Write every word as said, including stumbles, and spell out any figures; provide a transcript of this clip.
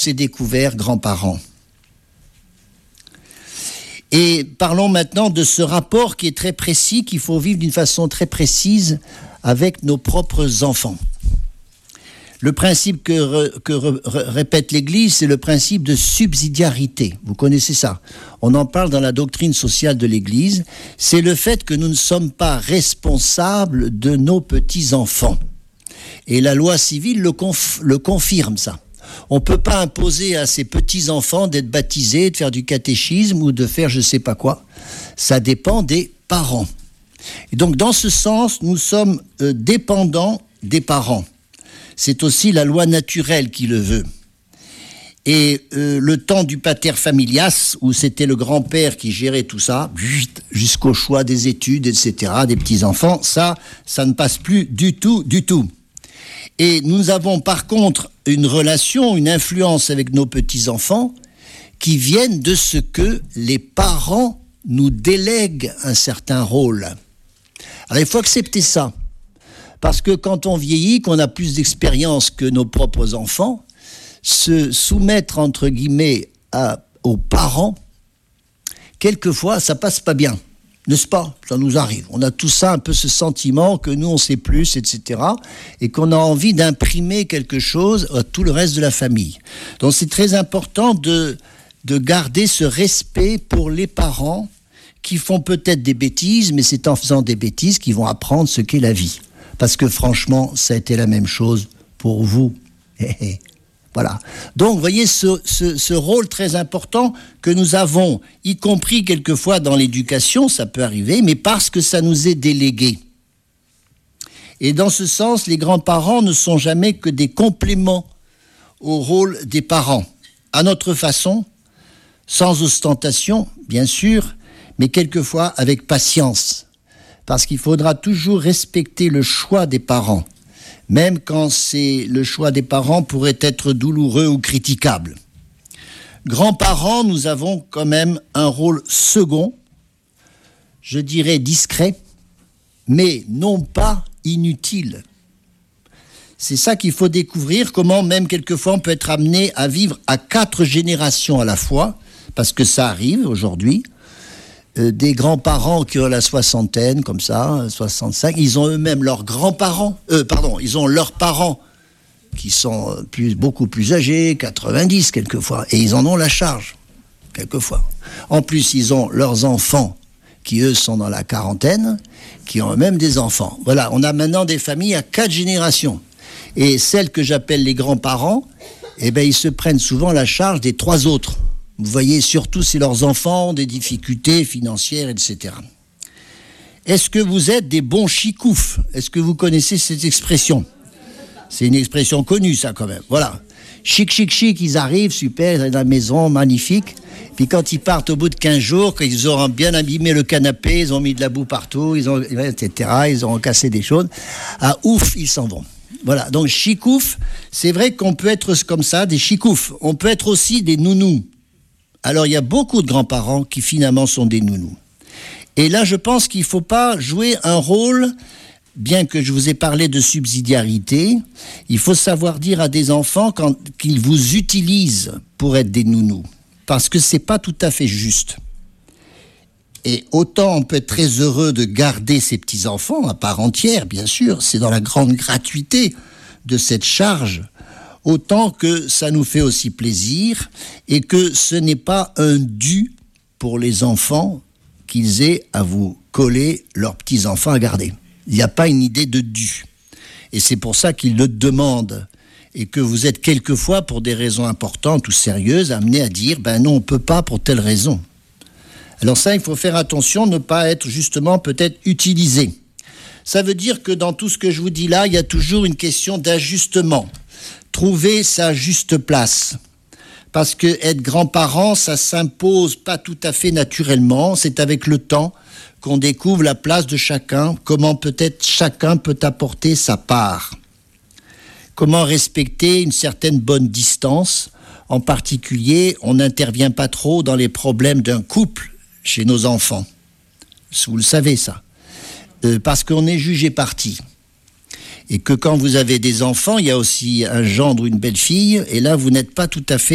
s'est découvert grands-parents. Et parlons maintenant de ce rapport qui est très précis, qu'il faut vivre d'une façon très précise avec nos propres enfants. Le principe que, re, que re, répète l'Église, c'est le principe de subsidiarité. Vous connaissez ça. On en parle dans la doctrine sociale de l'Église. C'est le fait que nous ne sommes pas responsables de nos petits-enfants. Et la loi civile le, conf, le confirme, ça. On ne peut pas imposer à ses petits-enfants d'être baptisés, de faire du catéchisme ou de faire je ne sais pas quoi. Ça dépend des parents. Et donc, dans ce sens, nous sommes euh, dépendants des parents. C'est aussi la loi naturelle qui le veut. Et euh, le temps du pater familias, où c'était le grand-père qui gérait tout ça, jusqu'au choix des études, et cetera, des petits-enfants, ça, ça ne passe plus du tout, du tout. Et nous avons par contre une relation, une influence avec nos petits-enfants qui viennent de ce que les parents nous délèguent un certain rôle. Alors il faut accepter ça. Parce que quand on vieillit, qu'on a plus d'expérience que nos propres enfants, se soumettre, entre guillemets, à, aux parents, quelquefois, ça passe pas bien. N'est-ce pas ? Ça nous arrive. On a tout ça, un peu ce sentiment que nous, on sait plus, et cetera. Et qu'on a envie d'imprimer quelque chose à tout le reste de la famille. Donc c'est très important de, de garder ce respect pour les parents qui font peut-être des bêtises, mais c'est en faisant des bêtises qu'ils vont apprendre ce qu'est la vie. Parce que franchement, ça a été la même chose pour vous. Voilà. Donc, vous voyez ce, ce, ce rôle très important que nous avons, y compris quelquefois dans l'éducation, ça peut arriver, mais parce que ça nous est délégué. Et dans ce sens, les grands-parents ne sont jamais que des compléments au rôle des parents, à notre façon, sans ostentation, bien sûr, mais quelquefois avec patience. Parce qu'il faudra toujours respecter le choix des parents, même quand c'est, le choix des parents pourrait être douloureux ou critiquable. Grands-parents, nous avons quand même un rôle second, je dirais discret, mais non pas inutile. C'est ça qu'il faut découvrir, comment même quelquefois on peut être amené à vivre à quatre générations à la fois, parce que ça arrive aujourd'hui. Euh, des grands-parents qui ont la soixantaine, comme ça, soixante-cinq, ils ont eux-mêmes leurs grands-parents, euh, pardon, ils ont leurs parents qui sont plus, beaucoup plus âgés, quatre-vingt-dix quelquefois, et ils en ont la charge, quelquefois. En plus, ils ont leurs enfants qui, eux, sont dans la quarantaine, qui ont eux-mêmes des enfants. Voilà, on a maintenant des familles à quatre générations. Et celles que j'appelle les grands-parents, eh ben, ils se prennent souvent la charge des trois autres. Vous voyez, surtout si leurs enfants ont des difficultés financières, et cetera. Est-ce que vous êtes des bons chicoufs ? Est-ce que vous connaissez cette expression ? C'est une expression connue, ça, quand même. Voilà. Chic, chic, chic, ils arrivent, super, ils sont dans la maison, magnifique. Puis quand ils partent au bout de quinze jours, quand ils auront bien abîmé le canapé, ils ont mis de la boue partout, ils ont, et cetera, ils auront cassé des choses. Ah, ouf, ils s'en vont. Voilà. Donc, chicouf, c'est vrai qu'on peut être comme ça, des chicoufs. On peut être aussi des nounous. Alors, il y a beaucoup de grands-parents qui, finalement, sont des nounous. Et là, je pense qu'il ne faut pas jouer un rôle, bien que je vous ai parlé de subsidiarité, il faut savoir dire à des enfants quand, qu'ils vous utilisent pour être des nounous. Parce que ce n'est pas tout à fait juste. Et autant on peut être très heureux de garder ses petits-enfants à part entière, bien sûr, c'est dans la grande gratuité de cette charge, autant que ça nous fait aussi plaisir et que ce n'est pas un dû pour les enfants qu'ils aient à vous coller leurs petits-enfants à garder. Il n'y a pas une idée de dû. Et c'est pour ça qu'ils le demandent et que vous êtes quelquefois, pour des raisons importantes ou sérieuses, amenés à dire « ben non, on ne peut pas pour telle raison ». Alors ça, il faut faire attention, ne pas être justement peut-être utilisé. Ça veut dire que dans tout ce que je vous dis là, il y a toujours une question d'ajustement. Trouver sa juste place. Parce que être grand-parent, ça s'impose pas tout à fait naturellement. C'est avec le temps qu'on découvre la place de chacun, comment peut-être chacun peut apporter sa part. Comment respecter une certaine bonne distance. En particulier, on n'intervient pas trop dans les problèmes d'un couple chez nos enfants. Vous le savez, ça. Euh, parce qu'on est jugé parti. Et que quand vous avez des enfants, il y a aussi un gendre ou une belle-fille, et là, vous n'êtes pas tout à fait